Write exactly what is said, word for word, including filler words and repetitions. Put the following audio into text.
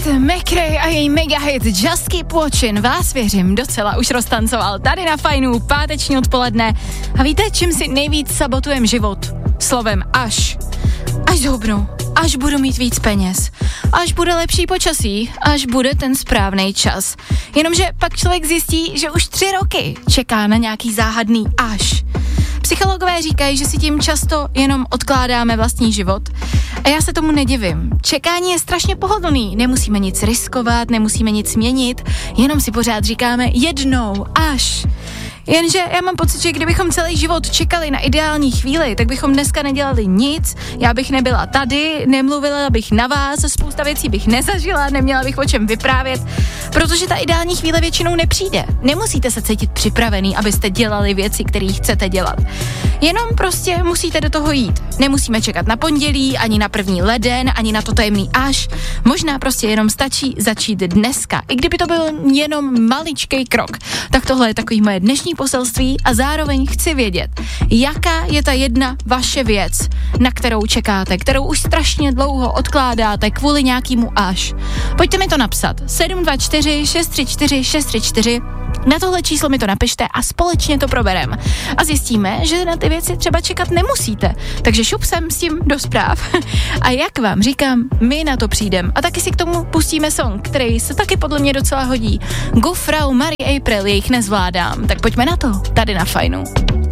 McRae a její mega hit Just Keep Watching vás, věřím, docela už roztancoval tady na Fajnu páteční odpoledne. A víte, čím si nejvíc sabotujem život? Slovem až. Až zhubnu, až budu mít víc peněz, až bude lepší počasí, až bude ten správný čas. Jenomže pak člověk zjistí, že už tři roky čeká na nějaký záhadný až. Psychologové říkají, že si tím často jenom odkládáme vlastní život. A já se tomu nedivím. Čekání je strašně pohodlný, nemusíme nic riskovat, nemusíme nic měnit, jenom si pořád říkáme jednou, až. Jenže já mám pocit, že kdybychom celý život čekali na ideální chvíli, tak bychom dneska nedělali nic, já bych nebyla tady, nemluvila bych na vás, spousta věcí bych nezažila, neměla bych o čem vyprávět, protože ta ideální chvíle většinou nepřijde. Nemusíte se cítit připravený, abyste dělali věci, které chcete dělat. Jenom prostě musíte do toho jít. Nemusíme čekat na pondělí, ani na první leden, ani na to tajemný až. Možná prostě jenom stačí začít dneska. I kdyby to byl jenom maličkej krok. Tak tohle je takový moje dnešní poselství a zároveň chci vědět, jaká je ta jedna vaše věc, na kterou čekáte, kterou už strašně dlouho odkládáte kvůli nějakému až. Pojďte mi to napsat. sedm dva čtyři šest tři čtyři šest tři čtyři. Na tohle číslo mi to napište a společně to proberem. A zjistíme, že na ty věci třeba čekat nemusíte. Takže šup sem s tím do zpráv. A jak vám říkám, my na to přijdem. A taky si k tomu pustíme song, který se taky podle mě docela hodí. Gofrau, Marie April, jejich nezvládám. Tak pojďme na to, tady na Fajnu.